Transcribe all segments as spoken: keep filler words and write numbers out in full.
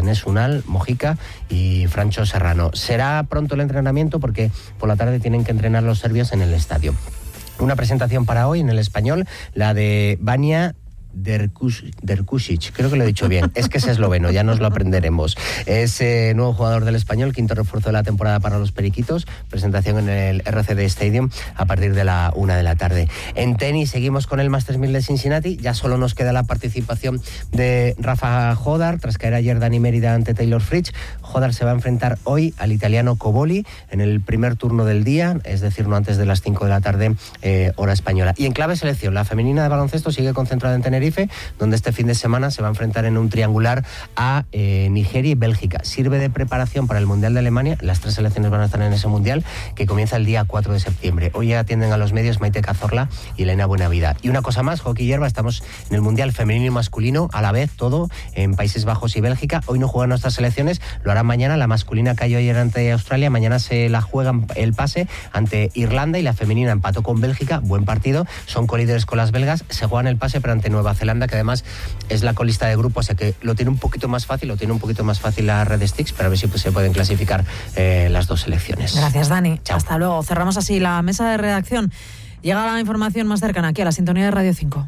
Danés Unal, Mojica y Francho Serrano. Será pronto el entrenamiento porque por la tarde tienen que entrenar los serbios en el estadio. Una presentación para hoy en el Español, la de Vanja Drkušić, creo que lo he dicho bien, es que es esloveno, ya nos lo aprenderemos. Es eh, nuevo jugador del Español, quinto refuerzo de la temporada para los Periquitos, presentación en el R C D Stadium a partir de la una de la tarde. En tenis seguimos con el Masters mil de Cincinnati, ya solo nos queda la participación de Rafa Hodar, tras caer ayer Dani Mérida ante Taylor Fritz. Hodar se va a enfrentar hoy al italiano Coboli en el primer turno del día, es decir, no antes de las cinco de la tarde, eh, hora española. Y en clave selección, la femenina de baloncesto sigue concentrada en Tenerife, donde este fin de semana se va a enfrentar en un triangular a eh, Nigeria y Bélgica. Sirve de preparación para el Mundial de Alemania. Las tres selecciones van a estar en ese Mundial, que comienza el día cuatro de septiembre. Hoy ya atienden a los medios Maite Cazorla y Elena Buenavida. Y una cosa más, hockey hierba, estamos en el Mundial femenino y masculino a la vez, todo en Países Bajos y Bélgica. Hoy no juegan nuestras selecciones, lo harán mañana. La masculina cayó ayer ante Australia, mañana se la juegan el pase ante Irlanda, y la femenina empató con Bélgica, buen partido, son colíderes con las belgas, se juegan el pase pero ante Nueva Zelanda, que además es la colista de grupo, o sea que lo tiene un poquito más fácil, lo tiene un poquito más fácil la Red Sticks, pero a ver si pues, se pueden clasificar eh, las dos selecciones. Gracias, Dani. Chao. Hasta luego. Cerramos así la mesa de redacción. Llega la información más cercana aquí a la sintonía de Radio cinco.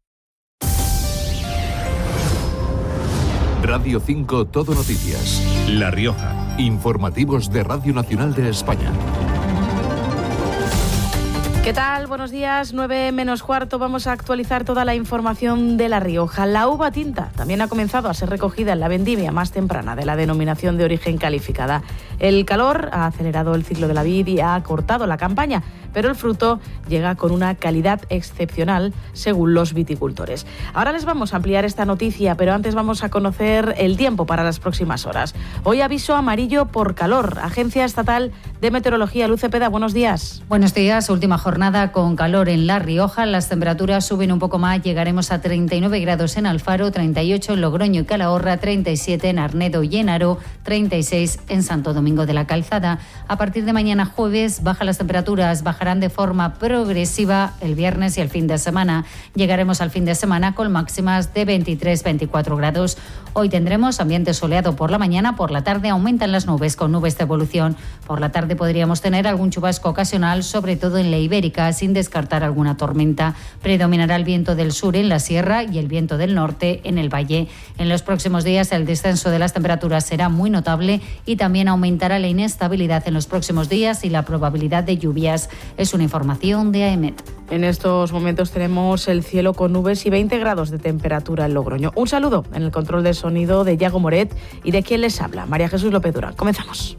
Radio cinco Todo Noticias. La Rioja. Informativos de Radio Nacional de España. ¿Qué tal? Buenos días, nueve menos cuarto. Vamos a actualizar toda la información de La Rioja. La uva tinta también ha comenzado a ser recogida en la vendimia más temprana de la denominación de origen calificada. El calor ha acelerado el ciclo de la vid y ha acortado la campaña, pero el fruto llega con una calidad excepcional según los viticultores. Ahora les vamos a ampliar esta noticia, pero antes vamos a conocer el tiempo para las próximas horas. Hoy aviso amarillo por calor. Agencia Estatal de Meteorología, Luz Cepeda, buenos días. Buenos días, última jornada. Jornada con calor en La Rioja, las temperaturas suben un poco más, llegaremos a treinta y nueve grados en Alfaro, treinta y ocho en Logroño y Calahorra, treinta y siete en Arnedo y en Haro, treinta y seis en Santo Domingo de la Calzada. A partir de mañana jueves bajan las temperaturas, bajarán de forma progresiva el viernes y el fin de semana. Llegaremos al fin de semana con máximas de veintitrés a veinticuatro grados. Hoy tendremos ambiente soleado por la mañana, por la tarde aumentan las nubes con nubes de evolución. Por la tarde podríamos tener algún chubasco ocasional, sobre todo en la Ibérica, sin descartar alguna tormenta. Predominará el viento del sur en la sierra y el viento del norte en el valle. En los próximos días el descenso de las temperaturas será muy notable y también aumentará la inestabilidad en los próximos días y la probabilidad de lluvias. Es una información de AEMET. En estos momentos tenemos el cielo con nubes y veinte grados de temperatura en Logroño. Un saludo en el control de sonido de Yago Moret y de quien les habla, María Jesús López Durán. Comenzamos.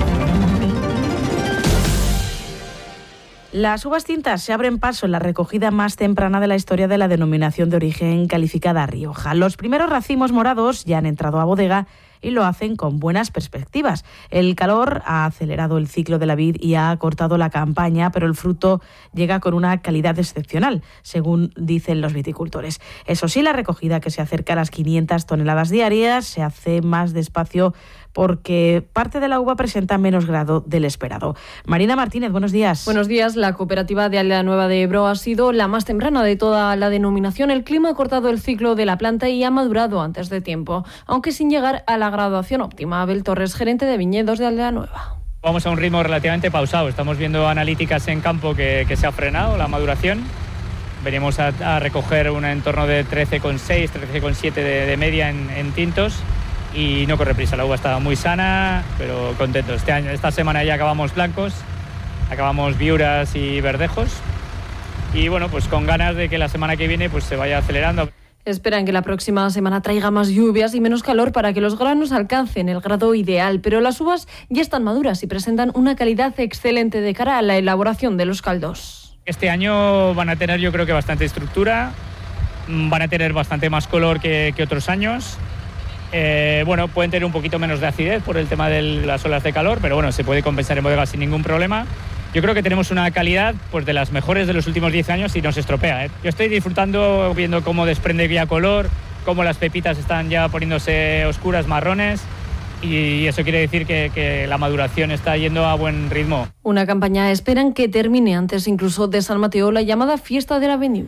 Las uvas tintas se abren paso en la recogida más temprana de la historia de la denominación de origen calificada Rioja. Los primeros racimos morados ya han entrado a bodega y lo hacen con buenas perspectivas. El calor ha acelerado el ciclo de la vid y ha acortado la campaña, pero el fruto llega con una calidad excepcional, según dicen los viticultores. Eso sí, la recogida, que se acerca a las quinientas toneladas diarias, se hace más despacio porque parte de la uva presenta menos grado del esperado. Marina Martínez, buenos días. Buenos días. La cooperativa de Aldea Nueva de Ebro ha sido la más temprana de toda la denominación. El clima ha cortado el ciclo de la planta y ha madurado antes de tiempo, aunque sin llegar a la graduación óptima. Abel Torres, gerente de viñedos de Aldea Nueva. Vamos a un ritmo relativamente pausado. Estamos viendo analíticas en campo que, que se ha frenado la maduración. Venimos a, a recoger un entorno de trece coma seis, trece coma siete de, de media en, en tintos. Y no corre prisa, la uva está muy sana, pero contentos. Este año, esta semana ya acabamos blancos, acabamos viuras y verdejos. Y bueno, pues con ganas de que la semana que viene pues se vaya acelerando. Esperan que la próxima semana traiga más lluvias y menos calor para que los granos alcancen el grado ideal, pero las uvas ya están maduras y presentan una calidad excelente de cara a la elaboración de los caldos. Este año van a tener, yo creo que bastante estructura, van a tener bastante más color que, que otros años. Eh, bueno, pueden tener un poquito menos de acidez por el tema de las olas de calor, pero bueno, se puede compensar en bodega sin ningún problema. Yo creo que tenemos una calidad pues de las mejores de los últimos diez años y no se estropea, ¿eh? Yo estoy disfrutando viendo cómo desprende ya color, cómo las pepitas están ya poniéndose oscuras, marrones, y eso quiere decir que, que la maduración está yendo a buen ritmo. Una campaña esperan que termine antes incluso de San Mateo, la llamada Fiesta de la Vendimia.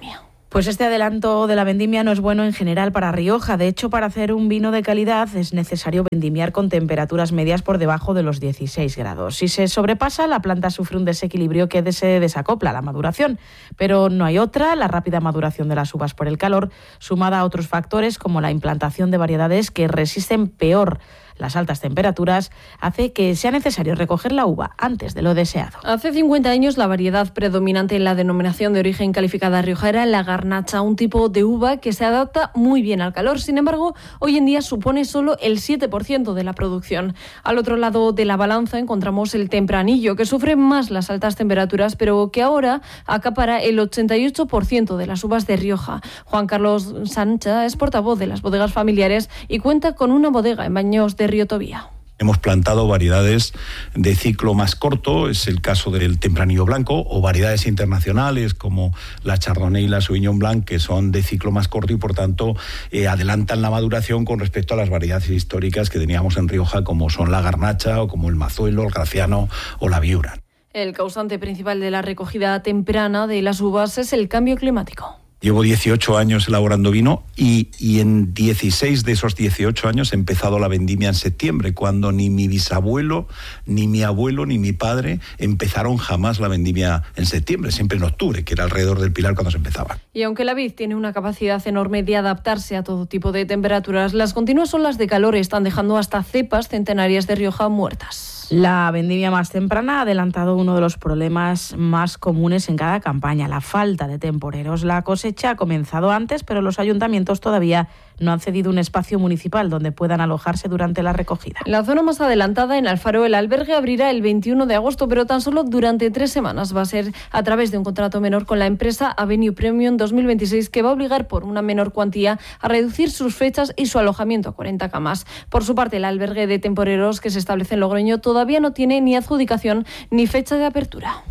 Pues este adelanto de la vendimia no es bueno en general para Rioja. De hecho, para hacer un vino de calidad es necesario vendimiar con temperaturas medias por debajo de los dieciséis grados. Si se sobrepasa, la planta sufre un desequilibrio que se desacopla la maduración. Pero no hay otra. La rápida maduración de las uvas por el calor, sumada a otros factores como la implantación de variedades que resisten peor las altas temperaturas, hace que sea necesario recoger la uva antes de lo deseado. Hace cincuenta años la variedad predominante en la denominación de origen calificada Rioja era la garnacha, un tipo de uva que se adapta muy bien al calor. Sin embargo, hoy en día supone solo el siete por ciento de la producción. Al otro lado de la balanza encontramos el tempranillo, que sufre más las altas temperaturas, pero que ahora acapara el ochenta y ocho por ciento de las uvas de Rioja. Juan Carlos Sancha es portavoz de las bodegas familiares y cuenta con una bodega en Baños de Río Tobía. Hemos plantado variedades de ciclo más corto, es el caso del tempranillo blanco, o variedades internacionales como la Chardonnay y la Sauvignon Blanc, que son de ciclo más corto y por tanto eh, adelantan la maduración con respecto a las variedades históricas que teníamos en Rioja, como son la garnacha o como el mazuelo, el graciano o la viura. El causante principal de la recogida temprana de las uvas es el cambio climático. Llevo dieciocho años elaborando vino y, y en dieciséis de esos dieciocho años he empezado la vendimia en septiembre, cuando ni mi bisabuelo, ni mi abuelo, ni mi padre empezaron jamás la vendimia en septiembre, siempre en octubre, que era alrededor del Pilar cuando se empezaba. Y aunque la vid tiene una capacidad enorme de adaptarse a todo tipo de temperaturas, las continuas olas de calor están dejando hasta cepas centenarias de Rioja muertas. La vendimia más temprana ha adelantado uno de los problemas más comunes en cada campaña, la falta de temporeros. La cosecha ha comenzado antes, pero los ayuntamientos todavía no han cedido un espacio municipal donde puedan alojarse durante la recogida. La zona más adelantada, en Alfaro, el albergue abrirá el veintiuno de agosto, pero tan solo durante tres semanas. Va a ser a través de un contrato menor con la empresa Avenue Premium dos mil veintiséis, que va a obligar por una menor cuantía a reducir sus fechas y su alojamiento a cuarenta camas. Por su parte, el albergue de temporeros que se establece en Logroño todavía no tiene ni adjudicación ni fecha de apertura.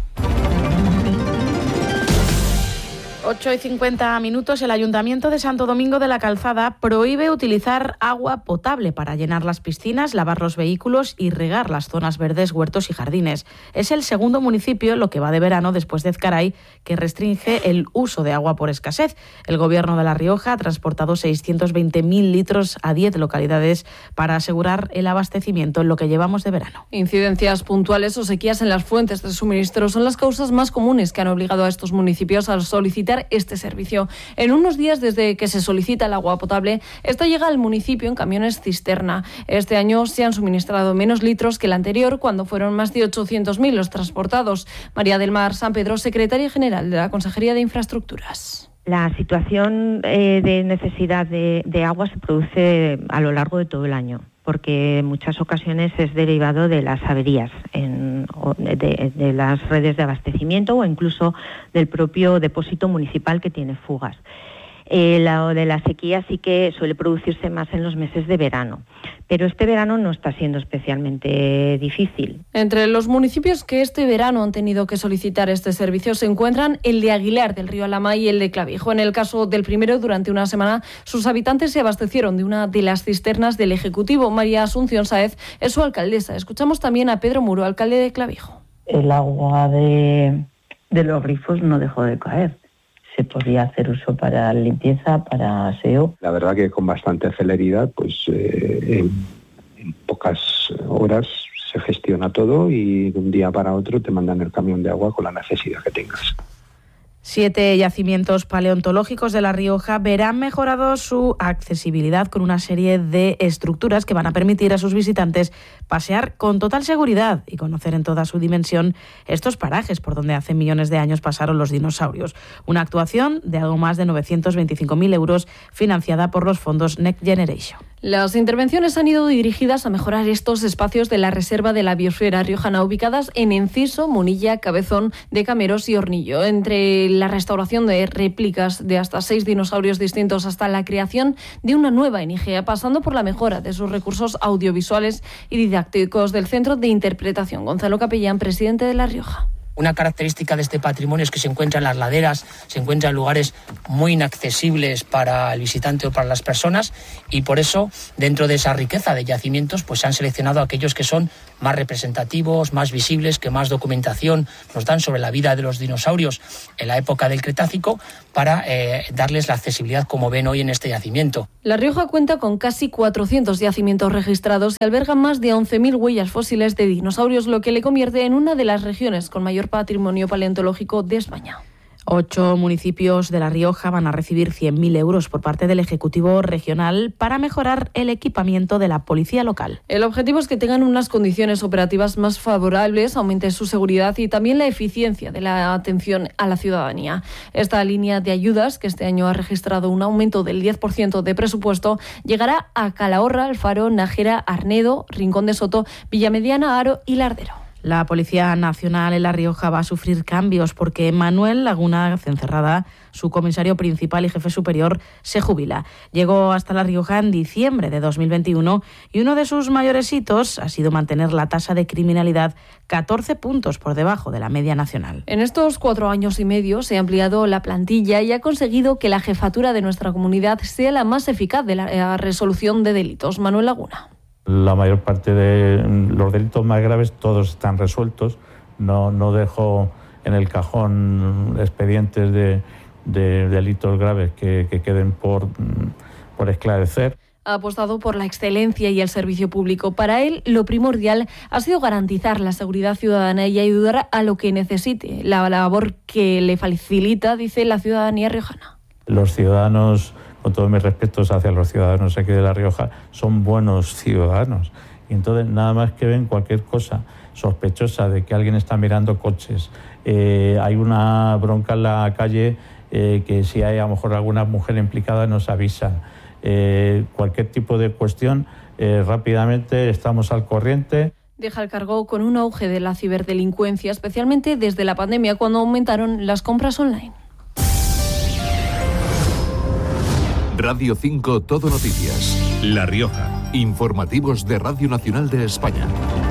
ocho y cincuenta minutos. El Ayuntamiento de Santo Domingo de la Calzada prohíbe utilizar agua potable para llenar las piscinas, lavar los vehículos y regar las zonas verdes, huertos y jardines. Es el segundo municipio, lo que va de verano, después de Ezcaray, que restringe el uso de agua por escasez. El Gobierno de La Rioja ha transportado seiscientos veinte mil litros a diez localidades para asegurar el abastecimiento en lo que llevamos de verano. Incidencias puntuales o sequías en las fuentes de suministro son las causas más comunes que han obligado a estos municipios a solicitar este servicio. En unos días desde que se solicita el agua potable, esta llega al municipio en camiones cisterna. Este año se han suministrado menos litros que el anterior, cuando fueron más de ochocientos mil los transportados. María del Mar San Pedro, secretaria general de la Consejería de Infraestructuras. La situación eh, de necesidad de, de agua se produce a lo largo de todo el año, porque en muchas ocasiones es derivado de las averías en, de, de las redes de abastecimiento o incluso del propio depósito municipal que tiene fugas. Eh, la de la sequía sí que suele producirse más en los meses de verano, pero este verano no está siendo especialmente difícil. Entre los municipios que este verano han tenido que solicitar este servicio se encuentran el de Aguilar del Río Alhama y el de Clavijo. En el caso del primero, durante una semana, sus habitantes se abastecieron de una de las cisternas del Ejecutivo. María Asunción Sáez es su alcaldesa. Escuchamos también a Pedro Muro, alcalde de Clavijo. El agua de, de los grifos no dejó de caer. Se podía hacer uso para limpieza, para aseo. La verdad que con bastante celeridad, pues eh, en, en pocas horas se gestiona todo y de un día para otro te mandan el camión de agua con la necesidad que tengas. Siete yacimientos paleontológicos de La Rioja verán mejorado su accesibilidad con una serie de estructuras que van a permitir a sus visitantes pasear con total seguridad y conocer en toda su dimensión estos parajes por donde hace millones de años pasaron los dinosaurios. Una actuación de algo más de novecientos veinticinco mil euros financiada por los fondos Next Generation. Las intervenciones han ido dirigidas a mejorar estos espacios de la Reserva de la Biosfera riojana, ubicadas en Enciso, Munilla, Cabezón de Cameros y Hornillo. Entre la restauración de réplicas de hasta seis dinosaurios distintos hasta la creación de una nueva N I G E A, pasando por la mejora de sus recursos audiovisuales y didácticos del Centro de Interpretación. Gonzalo Capellán, presidente de La Rioja. Una característica de este patrimonio es que se encuentra en las laderas, se encuentra en lugares muy inaccesibles para el visitante o para las personas, y por eso, dentro de esa riqueza de yacimientos, pues se han seleccionado aquellos que son más representativos, más visibles, que más documentación nos dan sobre la vida de los dinosaurios en la época del Cretácico, para eh, darles la accesibilidad como ven hoy en este yacimiento. La Rioja cuenta con casi cuatrocientos yacimientos registrados y alberga más de once mil huellas fósiles de dinosaurios, lo que le convierte en una de las regiones con mayor patrimonio paleontológico de España. Ocho municipios de La Rioja van a recibir cien mil euros por parte del Ejecutivo Regional para mejorar el equipamiento de la policía local. El objetivo es que tengan unas condiciones operativas más favorables, aumente su seguridad y también la eficiencia de la atención a la ciudadanía. Esta línea de ayudas, que este año ha registrado un aumento del diez por ciento de presupuesto, llegará a Calahorra, Alfaro, Nájera, Arnedo, Rincón de Soto, Villamediana, Haro y Lardero. La Policía Nacional en La Rioja va a sufrir cambios porque Manuel Laguna Cencerrada, su comisario principal y jefe superior, se jubila. Llegó hasta La Rioja en diciembre de dos mil veintiuno y uno de sus mayores hitos ha sido mantener la tasa de criminalidad catorce puntos por debajo de la media nacional. En estos cuatro años y medio se ha ampliado la plantilla y ha conseguido que la jefatura de nuestra comunidad sea la más eficaz de la resolución de delitos. Manuel Laguna. La mayor parte de los delitos más graves todos están resueltos. No, no dejo en el cajón expedientes de, de delitos graves que, que queden por, por esclarecer. Ha apostado por la excelencia y el servicio público. Para él, lo primordial ha sido garantizar la seguridad ciudadana y ayudar a lo que necesite. La labor que le facilita, dice, la ciudadanía riojana. Los ciudadanos, con todos mis respetos hacia los ciudadanos aquí de La Rioja, son buenos ciudadanos. Y entonces nada más que ven cualquier cosa sospechosa de que alguien está mirando coches, eh, hay una bronca en la calle, eh, que si hay a lo mejor alguna mujer implicada nos avisan. Eh, cualquier tipo de cuestión, eh, rápidamente estamos al corriente. Deja el cargo con un auge de la ciberdelincuencia, especialmente desde la pandemia, cuando aumentaron las compras online. Radio cinco Todo Noticias. La Rioja. Informativos de Radio Nacional de España.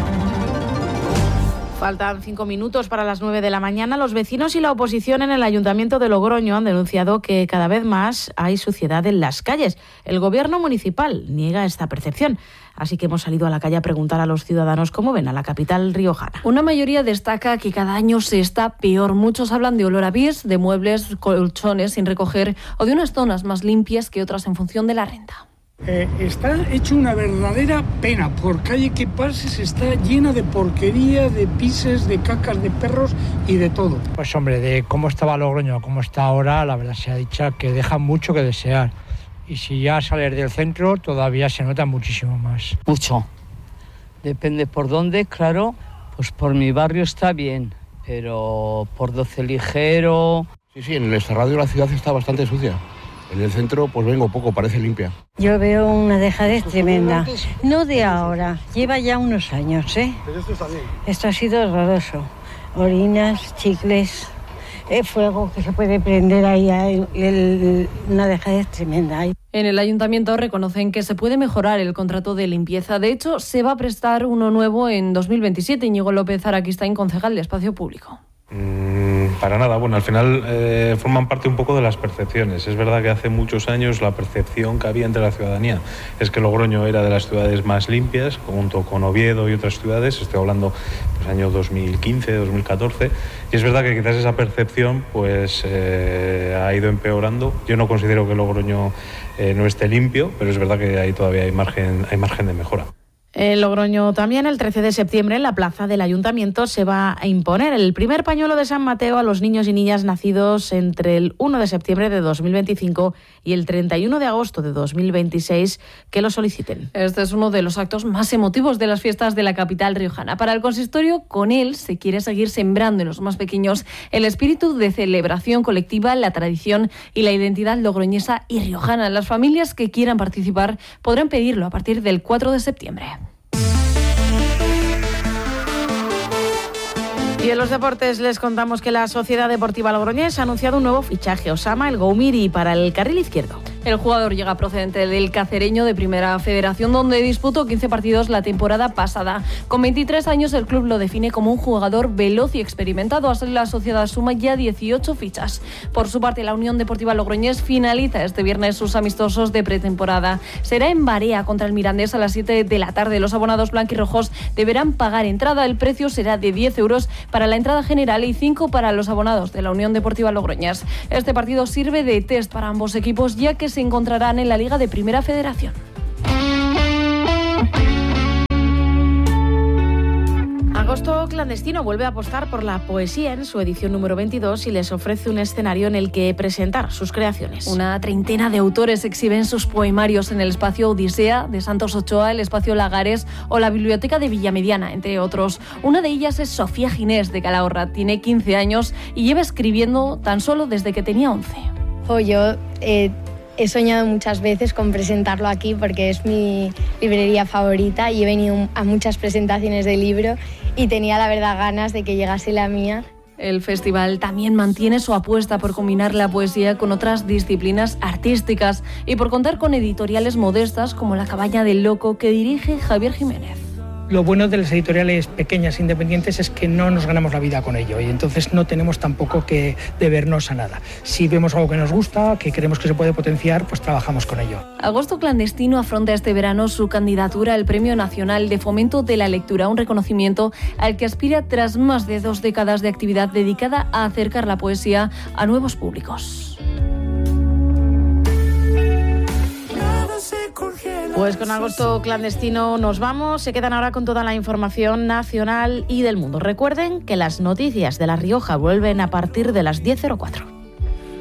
Faltan cinco minutos para las nueve de la mañana. Los vecinos y la oposición en el Ayuntamiento de Logroño han denunciado que cada vez más hay suciedad en las calles. El gobierno municipal niega esta percepción. Así que hemos salido a la calle a preguntar a los ciudadanos cómo ven a la capital riojana. Una mayoría destaca que cada año se está peor. Muchos hablan de olor a bies, de muebles, colchones sin recoger o de unas zonas más limpias que otras en función de la renta. Eh, está hecho una verdadera pena. Por calle que pases está llena de porquería, de pises, de cacas de perros y de todo. Pues hombre, de cómo estaba Logroño a cómo está ahora, la verdad se ha dicho que deja mucho que desear. Y si ya sales del centro, todavía se nota muchísimo más. Mucho. Depende por dónde, claro. Pues por mi barrio está bien, pero por Doce Ligero... Sí, sí, en el extrarradio la ciudad está bastante sucia. En el centro, pues vengo poco, parece limpia. Yo veo una dejadez tremenda. No de ahora, lleva ya unos años, ¿eh? Pero esto está bien. Esto ha sido horroroso. Orinas, chicles... el fuego que se puede prender ahí, el, el, una dejadez tremenda. En el ayuntamiento reconocen que se puede mejorar el contrato de limpieza. De hecho, se va a prestar uno nuevo en dos mil veintisiete. Íñigo López Araquistain, concejal de Espacio Público. Mm, para nada, bueno, al final eh, forman parte un poco de las percepciones. Es verdad que hace muchos años la percepción que había entre la ciudadanía es que Logroño era de las ciudades más limpias, junto con Oviedo y otras ciudades. Estoy hablando pues año dos mil quince, dos mil catorce, y es verdad que quizás esa percepción pues eh, ha ido empeorando. Yo no considero que Logroño eh, no esté limpio, pero es verdad que ahí todavía hay margen, hay margen de mejora. En Logroño también, el trece de septiembre, en la plaza del Ayuntamiento se va a imponer el primer pañuelo de San Mateo a los niños y niñas nacidos entre el uno de septiembre de dos mil veinticinco y el treinta y uno de agosto de dos mil veintiséis que lo soliciten. Este es uno de los actos más emotivos de las fiestas de la capital riojana. Para el consistorio, con él se quiere seguir sembrando en los más pequeños el espíritu de celebración colectiva, la tradición y la identidad logroñesa y riojana. Las familias que quieran participar podrán pedirlo a partir del cuatro de septiembre. Y en los deportes les contamos que la Sociedad Deportiva Logroñés ha anunciado un nuevo fichaje, Osama El Goumiri, para el carril izquierdo. El jugador llega procedente del Cacereño de Primera Federación, donde disputó quince partidos la temporada pasada. Con veintitrés años, el club lo define como un jugador veloz y experimentado. Así la sociedad suma ya dieciocho fichas. Por su parte, la Unión Deportiva Logroñés finaliza este viernes sus amistosos de pretemporada. Será en Barea contra el Mirandés a las siete de la tarde. Los abonados blanquirrojos deberán pagar entrada. El precio será de diez euros para la entrada general y cinco para los abonados de la Unión Deportiva Logroñés. Este partido sirve de test para ambos equipos, ya que se encontrarán en la Liga de Primera Federación. Agosto Clandestino vuelve a apostar por la poesía en su edición número veintidós y les ofrece un escenario en el que presentar sus creaciones. Una treintena de autores exhiben sus poemarios en el espacio Odisea de Santos Ochoa, el espacio Lagares o la biblioteca de Villamediana, entre otros. Una de ellas es Sofía Ginés de Calahorra. Tiene quince años y lleva escribiendo tan solo desde que tenía once. Oh, yo eh, he soñado muchas veces con presentarlo aquí porque es mi librería favorita y he venido a muchas presentaciones de libro y tenía la verdad ganas de que llegase la mía. El festival también mantiene su apuesta por combinar la poesía con otras disciplinas artísticas y por contar con editoriales modestas como La Cabaña del Loco, que dirige Javier Jiménez. Lo bueno de las editoriales pequeñas independientes es que no nos ganamos la vida con ello y entonces no tenemos tampoco que debernos a nada. Si vemos algo que nos gusta, que creemos que se puede potenciar, pues trabajamos con ello. Agosto Clandestino afronta este verano su candidatura al Premio Nacional de Fomento de la Lectura, un reconocimiento al que aspira tras más de dos décadas de actividad dedicada a acercar la poesía a nuevos públicos. Pues con Agosto Clandestino nos vamos. Se quedan ahora con toda la información nacional y del mundo. Recuerden que las noticias de La Rioja vuelven a partir de las diez cero cuatro.